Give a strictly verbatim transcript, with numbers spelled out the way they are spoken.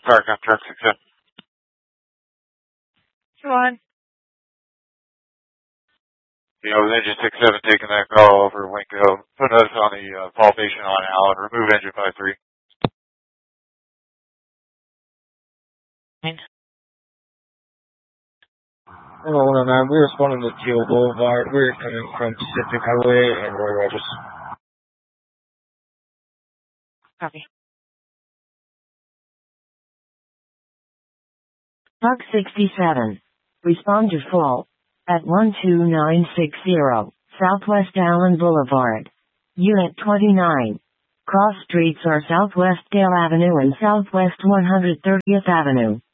Sorry, contract six seven. Come on. Yeah, with engine six seven taking that call over Winco. Put us on the uh, fall station on Allen. Remove engine five three. Hello, one oh nine. We're responding to Teal Boulevard. We're coming from Pacific Highway and Roy Rogers. Copy. Bug sixty-seven. Respond to fault at one two nine six zero Southwest Allen Boulevard. Unit twenty-nine. Cross streets are Southwest Gale Avenue and Southwest one hundred thirtieth Avenue.